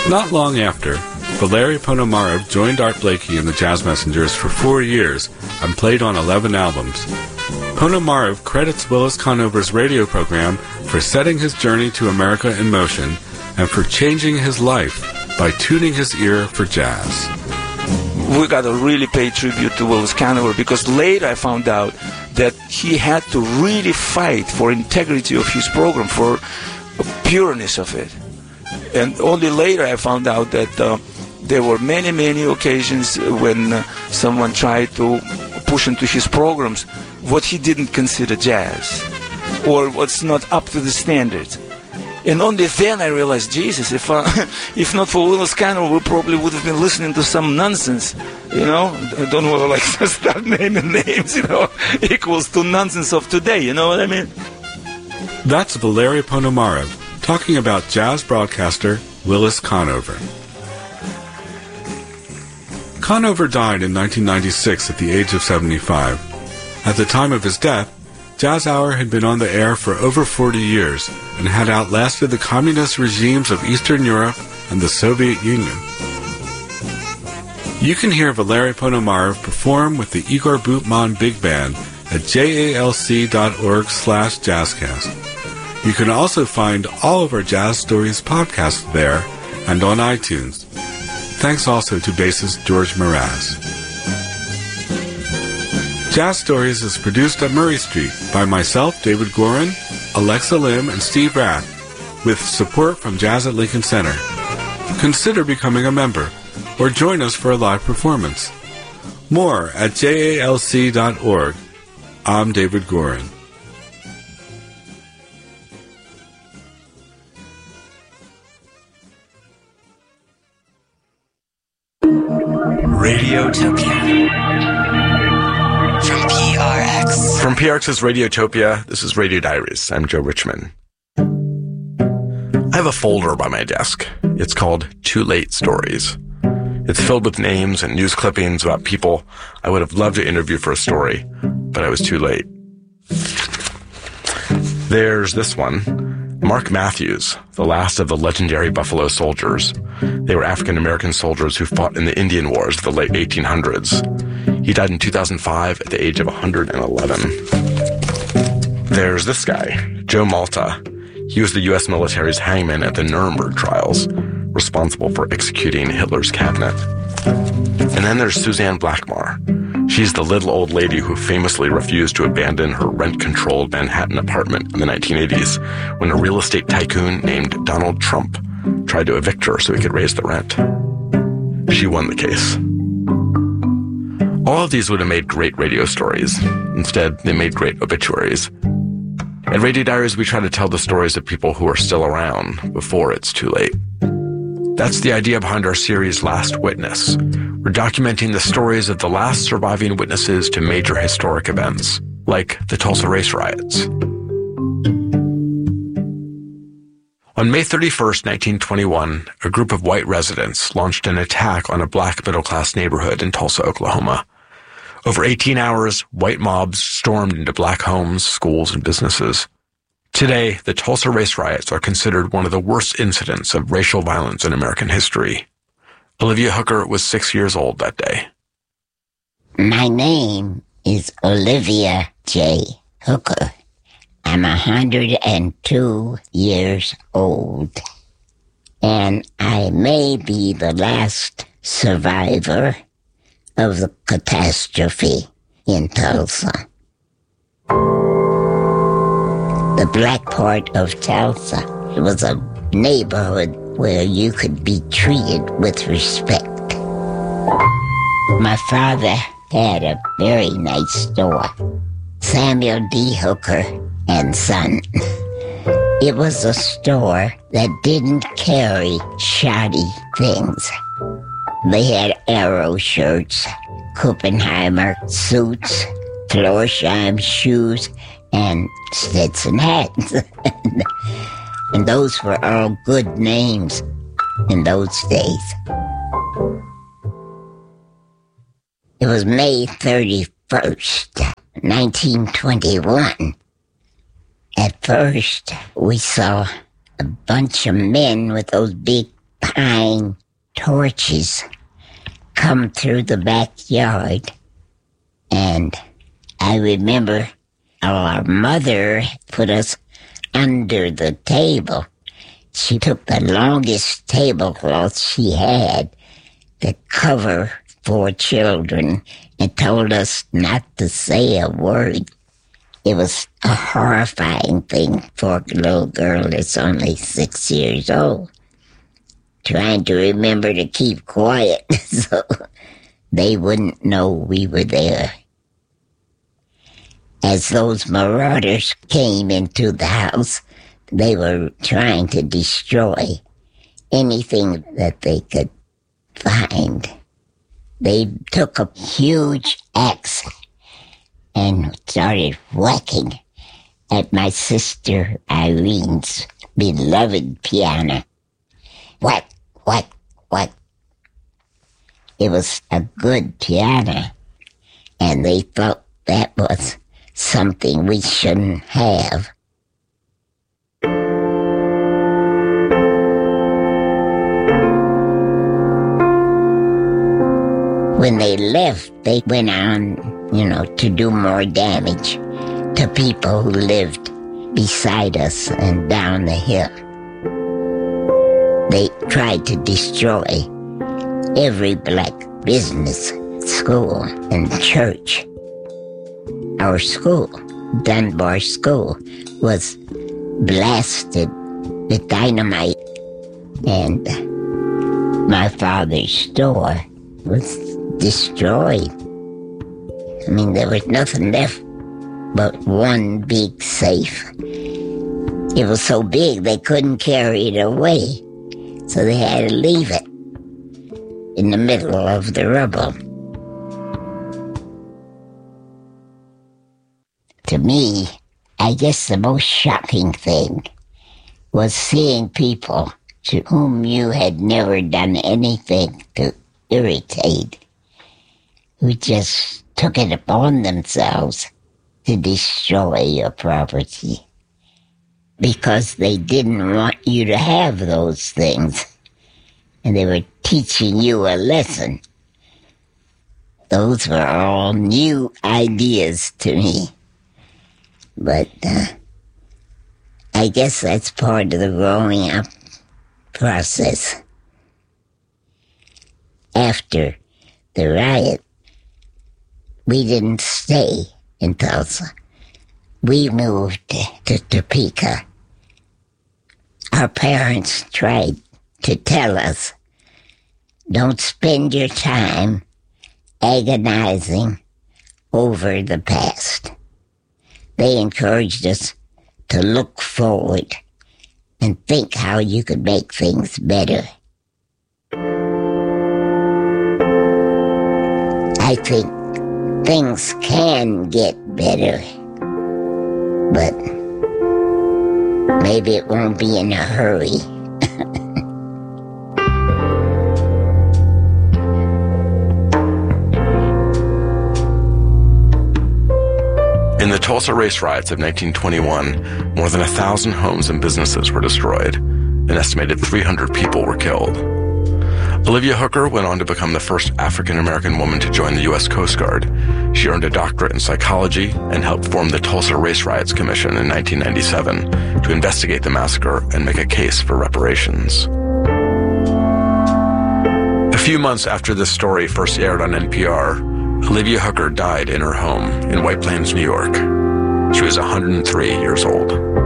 Not long after, Valery Ponomarev joined Art Blakey and the Jazz Messengers for 4 years and played on 11 albums. Ponomarev credits Willis Conover's radio program for setting his journey to America in motion and for changing his life by tuning his ear for jazz. We got to really pay tribute to Willis Conover, because later I found out that he had to really fight for integrity of his program, for pureness of it. And only later I found out that there were many, many occasions when someone tried to push into his programs what he didn't consider jazz, or what's not up to the standards. And only then I realized, Jesus, if not for Willis Conover, we probably would have been listening to some nonsense, you know. I don't want to like start naming names, you know, equals to nonsense of today, you know what I mean? That's Valery Ponomarev talking about jazz broadcaster Willis Conover. Conover died in 1996 at the age of 75. At the time of his death, Jazz Hour had been on the air for over 40 years and had outlasted the communist regimes of Eastern Europe and the Soviet Union. You can hear Valery Ponomarev perform with the Igor Boutman Big Band at jalc.org/jazzcast. You can also find all of our Jazz Stories podcasts there and on iTunes. Thanks also to bassist George Mraz. Jazz Stories is produced at Murray Street by myself, David Gorin, Alexa Lim, and Steve Rath, with support from Jazz at Lincoln Center. Consider becoming a member or join us for a live performance. More at jalc.org. I'm David Gorin. Radiotopia. From PRX. From PRX's Radiotopia, this is Radio Diaries. I'm Joe Richman. I have a folder by my desk. It's called Too Late Stories. It's filled with names and news clippings about people I would have loved to interview for a story, but I was too late. There's this one. Mark Matthews, the last of the legendary Buffalo Soldiers. They were African-American soldiers who fought in the Indian Wars of the late 1800s. He died in 2005 at the age of 111. There's this guy, Joe Malta. He was the U.S. military's hangman at the Nuremberg trials, responsible for executing Hitler's cabinet. And then there's Suzanne Blackmar. She's the little old lady who famously refused to abandon her rent-controlled Manhattan apartment in the 1980s when a real estate tycoon named Donald Trump tried to evict her so he could raise the rent. She won the case. All of these would have made great radio stories. Instead, they made great obituaries. At Radio Diaries, we try to tell the stories of people who are still around before it's too late. That's the idea behind our series Last Witness. We're documenting the stories of the last surviving witnesses to major historic events, like the Tulsa race riots. On May 31st, 1921, a group of white residents launched an attack on a black middle-class neighborhood in Tulsa, Oklahoma. Over 18 hours, white mobs stormed into black homes, schools, and businesses. Today, the Tulsa race riots are considered one of the worst incidents of racial violence in American history. Olivia Hooker was 6 years old that day. My name is Olivia J. Hooker. I'm 102 years old, and I may be the last survivor of the catastrophe in Tulsa. The black part of Tulsa, it was a neighborhood where you could be treated with respect. My father had a very nice store, Samuel D. Hooker and Son. It was a store that didn't carry shoddy things. They had Arrow shirts, Kuppenheimer suits, Florsheim shoes, and Stetson hats. And those were all good names in those days. It was May 31st, 1921. At first, we saw a bunch of men with those big pine torches come through the backyard. And I remember our mother put us under the table. She took the longest tablecloth she had to cover 4 children and told us not to say a word. It was a horrifying thing for a little girl that's only 6 years old, trying to remember to keep quiet so they wouldn't know we were there. As those marauders came into the house, they were trying to destroy anything that they could find. They took a huge axe and started whacking at my sister Irene's beloved piano. Whack, whack, whack. It was a good piano, and they thought that was something we shouldn't have. When they left, they went on, to do more damage to people who lived beside us and down the hill. They tried to destroy every black business, school, and church. Our school, Dunbar School, was blasted with dynamite, and my father's store was destroyed. I mean, there was nothing left but one big safe. It was so big they couldn't carry it away, so they had to leave it in the middle of the rubble. To me, I guess the most shocking thing was seeing people to whom you had never done anything to irritate, who just took it upon themselves to destroy your property because they didn't want you to have those things, and they were teaching you a lesson. Those were all new ideas to me, but I guess that's part of the growing up process. After the riot, we didn't stay in Tulsa. We moved to Topeka. Our parents tried to tell us, don't spend your time agonizing over the past. They encouraged us to look forward and think how you could make things better. I think things can get better, but maybe it won't be in a hurry. In the Tulsa race riots of 1921, more than 1,000 homes and businesses were destroyed. An estimated 300 people were killed. Olivia Hooker went on to become the first African-American woman to join the U.S. Coast Guard. She earned a doctorate in psychology and helped form the Tulsa Race Riots Commission in 1997 to investigate the massacre and make a case for reparations. A few months after this story first aired on NPR, Olivia Hooker died in her home in White Plains, New York. She was 103 years old.